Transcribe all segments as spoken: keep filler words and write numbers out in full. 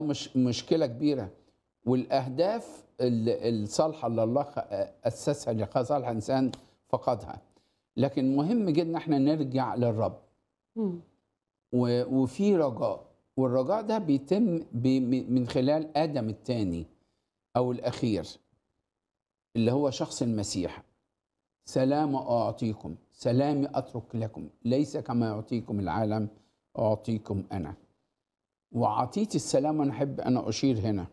مش مشكلة كبيرة، والأهداف ال- الصالحة اللي الله خ- أسسها لصالح الإنسان فقدها. لكن مهم جدا إن احنا نرجع للرب، مم. و- وفي رجاء، والرجاء ده بيتم ب- من خلال آدم الثاني أو الأخير اللي هو شخص المسيح. سلام أعطيكم، سلامي أترك لكم، ليس كما يعطيكم العالم أعطيكم أنا. وعطية السلام، أنا أحب أنا أشير هنا،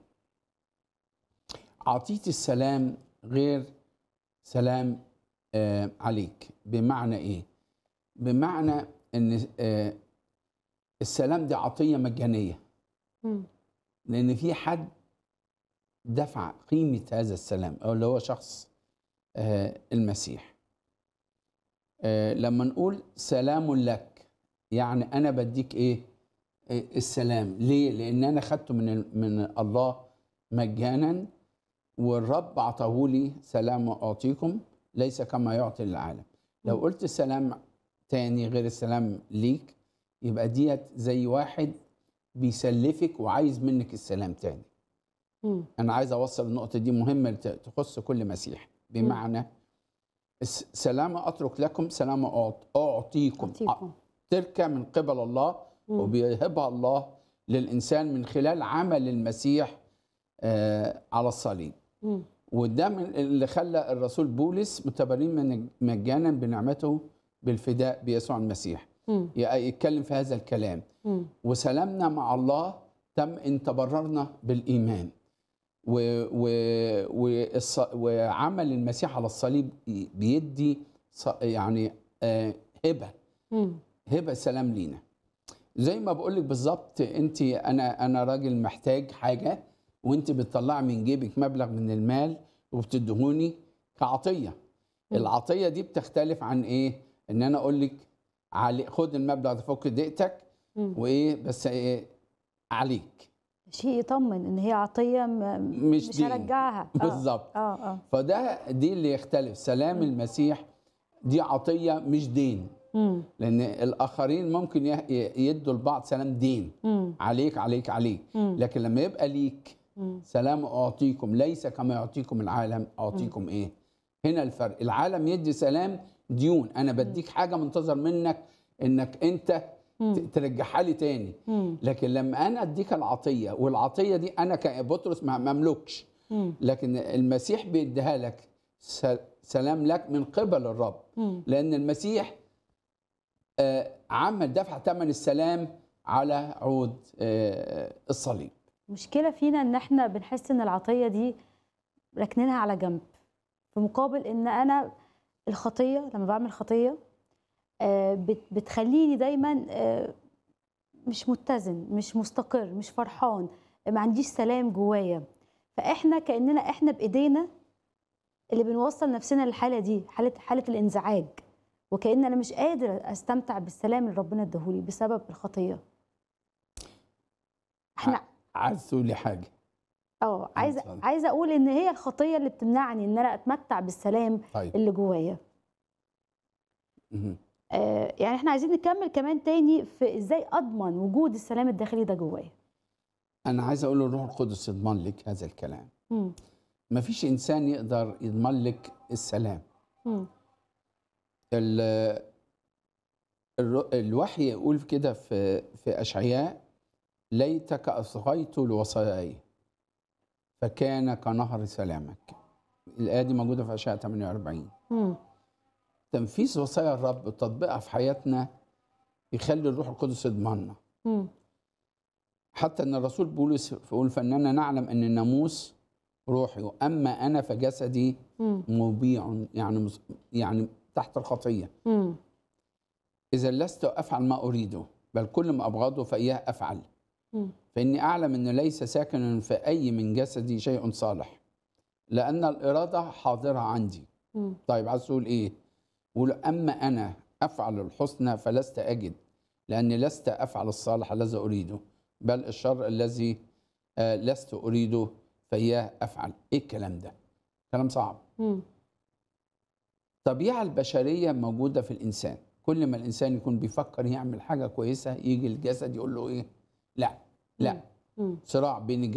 عطية السلام غير سلام آه عليك. بمعنى إيه؟ بمعنى أن آه السلام دي عطية مجانية، مم. لأن في حد دفع قيمة هذا السلام، أو اللي هو شخص آه المسيح. آه لما نقول سلام لك، يعني أنا بديك إيه؟ آه السلام. ليه؟ لأن أنا خدته من من الله مجانا، والرب عطاهولي سلام أعطيكم ليس كما يعطي العالم. لو مم. قلت سلام تاني غير السلام ليك، يبقى ديت زي واحد بيسلفك وعايز منك السلام تاني. مم. أنا عايز أوصل النقطة دي مهمة ت- تخص كل مسيح. بمعنى الس- سلام أترك لكم، سلام أعط- أعطيكم. أعطيكم. تركة من قبل الله، مم. وبيهبها الله للإنسان من خلال عمل المسيح آه على الصليب. مم. وده من اللي خلى الرسول بولس متبرئين من مجانا بنعمته بالفداء بيسوع المسيح مم. يتكلم في هذا الكلام. مم. وسلامنا مع الله تم ان تبررنا بالايمان، و و والص- وعمل المسيح على الصليب بيدي ص- يعني آه، هبه مم. هبه سلام لينا. زي ما بقول لك بالظبط، انت انا انا راجل محتاج حاجه، وانت بتطلعي من جيبك مبلغ من المال وبتدهوني كعطيه. مم. العطيه دي بتختلف عن ايه؟ ان انا اقول لك علي خد المبلغ ده فك دقيقتك، مم. وايه بس إيه عليك، شيء يطمن ان هي عطيه م... مش مش دين. هرجعها. اه بالظبط. اه اه فده دي اللي يختلف. سلام المسيح دي عطيه مش دين، مم. لان الاخرين ممكن ي- ي- يدوا لبعض سلام دين، مم. عليك عليك عليك. مم. لكن لما يبقى ليك مم. سلام أعطيكم ليس كما يعطيكم العالم أعطيكم إيه؟ هنا الفرق. العالم يدي سلام ديون، أنا بديك حاجة منتظر منك إنك أنت ت- مم. ترجعها لي تاني. مم. لكن لما أنا أديك العطية، والعطية دي أنا كبطرس ما مملكش، مم. لكن المسيح بيديها لك س- سلام لك من قبل الرب، مم. لأن المسيح آه، عمل دفع ثمن السلام على عود آه، الصليب. المشكله فينا ان احنا بنحس ان العطيه دي راكنينها على جنب، في مقابل ان انا الخطيه لما بعمل خطيه آه، بت- بتخليني دايما آه، مش متزن، مش مستقر، مش فرحان، ما عنديش سلام جوايا. فاحنا كاننا احنا بايدينا اللي بنوصل نفسنا للحاله دي، حاله حاله الانزعاج، وكأن انا مش قادر استمتع بالسلام اللي ربنا اداهولي بسبب الخطيه. احنا عايز تقولي حاجة؟ اه عايزه اتفضل. عايزه اقول ان هي الخطيه اللي بتمنعني ان انا اتمتع بالسلام طيب. اللي جوايا. مهم. آه يعني احنا عايزين نكمل كمان تاني في ازاي اضمن وجود السلام الداخلي ده جوايا. أنا عايز أقول الروح القدس يضمن لك هذا الكلام. مم. مفيش إنسان يقدر يضمن لك السلام. مم. ال- الر- الوحي يقول كده في في أشعياء: ليتك أصغيت لوصاياي فكان كنهر سلامك. الآية دي موجودة في أشعياء ثمانية وأربعين. مم. تنفيذ وصايا الرب وتطبيقها في حياتنا يخلي الروح القدس يضمننا. مم. حتى ان الرسول بولس يقول: فاننا نعلم ان الناموس روحي، اما انا فجسدي مم. مبيع، يعني مس- يعني تحت الخطيه. مم. اذا لست افعل ما اريده، بل كل ما ابغضه فاياه افعل. مم. فاني اعلم انه ليس ساكنا في اي من جسدي شيء صالح، لان الاراده حاضره عندي. مم. طيب عايز تقول ايه؟ يقول: اما انا افعل الحسنى فلست اجد، لاني لست افعل الصالح الذي اريده، بل الشر الذي آه، لست اريده فاياه افعل. ايه الكلام ده؟ كلام صعب. مم. الطبيعه البشريه موجوده في الانسان. كل ما الانسان يكون بيفكر يعمل حاجه كويسه، يجي الجسد يقول له ايه؟ لا لا. مم. صراع بين